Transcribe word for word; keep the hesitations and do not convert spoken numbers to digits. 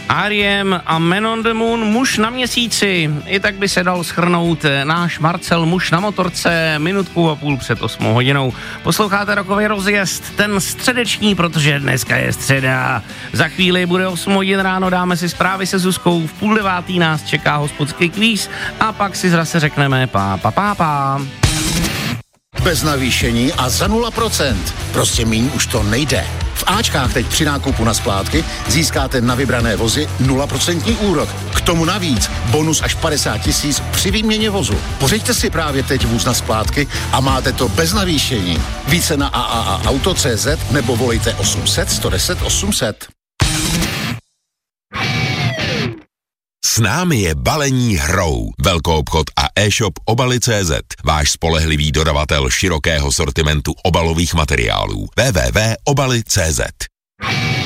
R E M a Man on the Moon, Muž na měsíci. I tak by se dal shrnout náš Marcel Muž na motorce minutku a půl před osmou hodinou. Posloucháte rokový rozjezd, ten středeční, protože dneska je středa. Za chvíli bude osm hodin ráno, dáme si zprávy se Zuzkou, v půl devátý nás čeká hospodský kvíz a pak si zase řekneme pá, pá, pá, pá. Bez navýšení a za nula procent. Prostě míň už to nejde. V Ačkách teď při nákupu na splátky získáte na vybrané vozy nula procent úrok. K tomu navíc bonus až padesát tisíc při výměně vozu. Pořiďte si právě teď vůz na splátky a máte to bez navýšení. Více na a a a auto tečka cé zet nebo volejte osm set, sto deset, osm set. S námi je balení hrou. Velkoobchod a e-shop obaly tečka cé zet. Váš spolehlivý dodavatel širokého sortimentu obalových materiálů. w w w tečka obaly tečka cé zet.